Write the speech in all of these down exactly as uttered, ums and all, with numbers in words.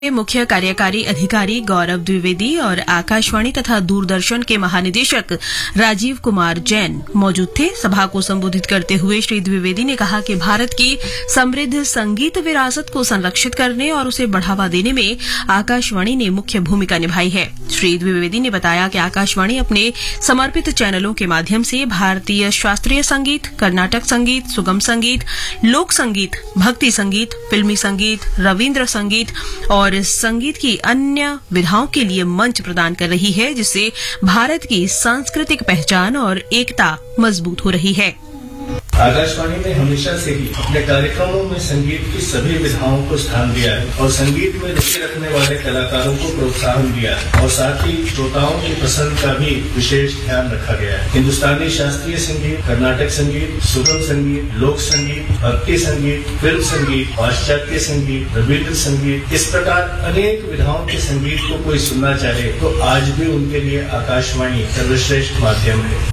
मुख्य कार्यकारी अधिकारी गौरव द्विवेदी और आकाशवाणी तथा दूरदर्शन के महानिदेशक राजीव कुमार जैन मौजूद थे। सभा को संबोधित करते हुए श्री द्विवेदी ने कहा कि भारत की समृद्ध संगीत विरासत को संरक्षित करने और उसे बढ़ावा देने में आकाशवाणी ने मुख्य भूमिका निभाई है। श्री द्विवेदी ने बताया कि आकाशवाणी अपने समर्पित चैनलों के माध्यम से भारतीय शास्त्रीय संगीत, कर्नाटक संगीत, सुगम संगीत, लोक संगीत, भक्ति संगीत, फिल्मी संगीत, रविन्द्र संगीत और संगीत की अन्य विधाओं के लिए मंच प्रदान कर रही है, जिससे भारत की सांस्कृतिक पहचान और एकता मजबूत हो रही है। आकाशवाणी ने हमेशा से ही अपने कार्यक्रमों में संगीत की सभी विधाओं को स्थान दिया है और संगीत में रुचि रखने वाले कलाकारों को प्रोत्साहन दिया है और साथ ही श्रोताओं की पसंद का भी विशेष ध्यान रखा गया है। हिंदुस्तानी शास्त्रीय संगीत, कर्नाटक संगीत, सुगम संगीत, लोक संगीत, भक्ति संगीत, फिल्म संगीत, पाश्चात्य संगीत, रविन्द्र संगीत, इस प्रकार अनेक विधाओं के संगीत को कोई सुनना चाहे तो आज भी उनके लिए आकाशवाणी सर्वश्रेष्ठ माध्यम है।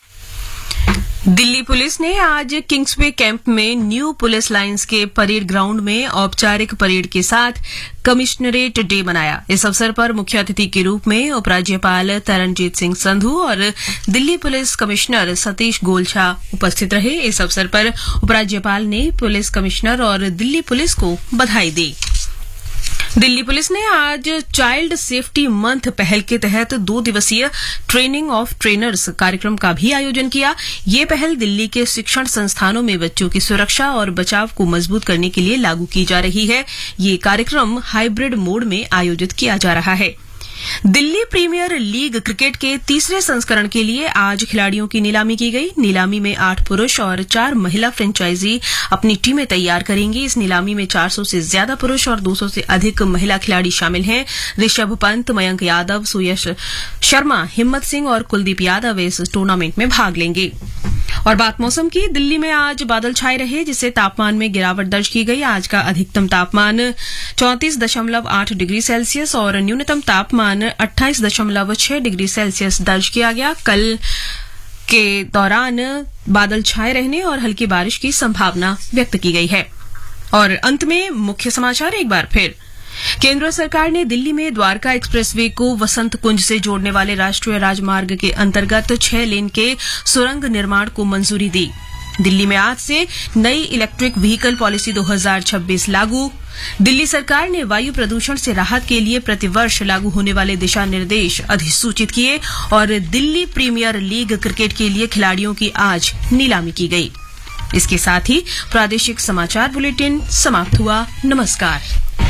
दिल्ली पुलिस ने आज किंग्सवे कैंप में न्यू पुलिस लाइंस के परेड ग्राउंड में औपचारिक परेड के साथ कमिश्नरेट डे मनाया। इस अवसर पर मुख्य अतिथि के रूप में उपराज्यपाल तरनजीत सिंह संधू और दिल्ली पुलिस कमिश्नर सतीश गोलछा उपस्थित रहे। इस अवसर पर उपराज्यपाल ने पुलिस कमिश्नर और दिल्ली पुलिस को बधाई दी। दिल्ली पुलिस ने आज चाइल्ड सेफ्टी मंथ पहल के तहत दो दिवसीय ट्रेनिंग ऑफ ट्रेनर्स कार्यक्रम का भी आयोजन किया। ये पहल दिल्ली के शिक्षण संस्थानों में बच्चों की सुरक्षा और बचाव को मजबूत करने के लिए लागू की जा रही है। ये कार्यक्रम हाइब्रिड मोड में आयोजित किया जा रहा है। दिल्ली प्रीमियर लीग क्रिकेट के तीसरे संस्करण के लिए आज खिलाड़ियों की नीलामी की गई। नीलामी में आठ पुरुष और चार महिला फ्रेंचाइजी अपनी टीमें तैयार करेंगी। इस नीलामी में चार सौ से ज्यादा पुरुष और दो सौ से अधिक महिला खिलाड़ी शामिल हैं। ऋषभ पंत, मयंक यादव, सुयश शर्मा, हिम्मत सिंह और कुलदीप यादव इस टूर्नामेंट में भाग लेंगे। और बात मौसम की, दिल्ली में आज बादल छाए रहे, जिससे तापमान में गिरावट दर्ज की गई। आज का अधिकतम तापमान चौंतीस दशमलव आठ डिग्री सेल्सियस और न्यूनतम तापमान अट्ठाईस दशमलव छह डिग्री सेल्सियस दर्ज किया गया। कल के दौरान बादल छाए रहने और हल्की बारिश की संभावना व्यक्त की गई है। और अंत में मुख्य समाचार एक बार फिर। केंद्र सरकार ने दिल्ली में द्वारका एक्सप्रेसवे को वसंत कुंज से जोड़ने वाले राष्ट्रीय राजमार्ग के अंतर्गत छह लेन के सुरंग निर्माण को मंजूरी दी। दिल्ली में आज से नई इलेक्ट्रिक व्हीकल पॉलिसी दो हज़ार छब्बीस लागू। दिल्ली सरकार ने वायु प्रदूषण से राहत के लिए प्रतिवर्ष लागू होने वाले दिशा निर्देश अधिसूचित किए। और दिल्ली प्रीमियर लीग क्रिकेट के लिए खिलाड़ियों की आज नीलामी की गई। इसके साथ ही प्रादेशिक समाचार बुलेटिन समाप्त हुआ। नमस्कार।